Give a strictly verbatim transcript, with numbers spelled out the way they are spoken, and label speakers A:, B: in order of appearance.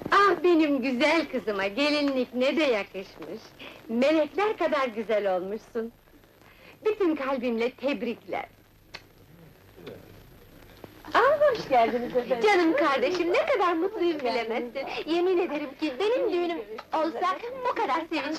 A: Ah benim güzel kızıma, gelinlik ne de yakışmış! Melekler kadar güzel olmuşsun! Bütün kalbimle tebrikler!
B: Aa, hoş geldiniz efendim.
A: Canım kardeşim, ne kadar mutluyum bilemezsin! Yemin ederim ki benim düğünüm olsa o kadar sevinç